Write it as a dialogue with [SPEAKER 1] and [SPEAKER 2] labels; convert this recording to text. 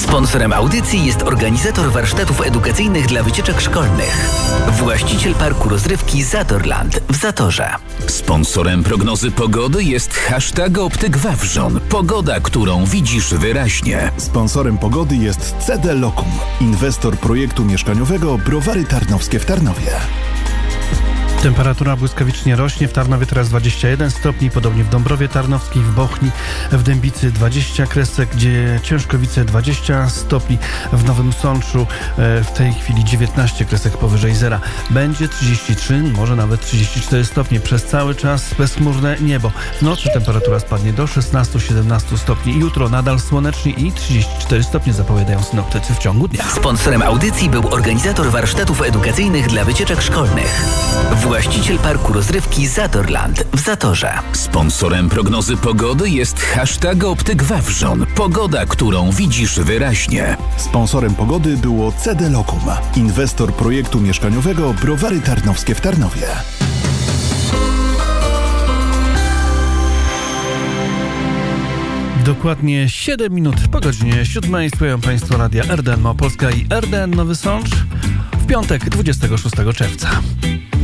[SPEAKER 1] Sponsorem audycji jest organizator warsztatów edukacyjnych dla wycieczek szkolnych. Właściciel parku rozrywki Zatorland w Zatorze.
[SPEAKER 2] Sponsorem prognozy pogody jest hashtag Optyk Wawrzon. Pogoda, którą widzisz wyraźnie.
[SPEAKER 3] Sponsorem pogody jest CD Locum, inwestor projektu mieszkaniowego Browary Tarnowskie w Tarnowie.
[SPEAKER 4] Temperatura błyskawicznie rośnie. W Tarnowie teraz 21 stopni, podobnie w Dąbrowie Tarnowskiej, w Bochni, w Dębicy 20 kresek, gdzie Ciężkowice 20 stopni, w Nowym Sączu w tej chwili 19 kresek powyżej zera. Będzie 33, może nawet 34 stopnie. Przez cały czas bezchmurne niebo. W nocy temperatura spadnie do 16-17 stopni. Jutro nadal słonecznie i 34 stopnie zapowiadają synoptycy w ciągu dnia.
[SPEAKER 1] Sponsorem audycji był organizator warsztatów edukacyjnych dla wycieczek szkolnych. Właściciel parku rozrywki Zatorland w Zatorze.
[SPEAKER 2] Sponsorem prognozy pogody jest hashtag Optyk Wawrzon. Pogoda, którą widzisz wyraźnie.
[SPEAKER 3] Sponsorem pogody było CD Locum, inwestor projektu mieszkaniowego Browary Tarnowskie w Tarnowie.
[SPEAKER 4] Dokładnie 7 minut po godzinie 7 słuchają Państwo radia RDN Małopolska i RDN Nowy Sącz w piątek 26 czerwca.